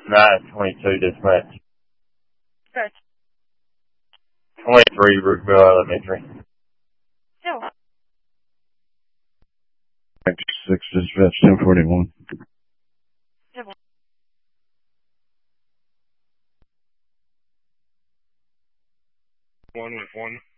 922 dispatch. Good. 23 Brookville Elementary. Still. 6 dispatch 1041. One with one.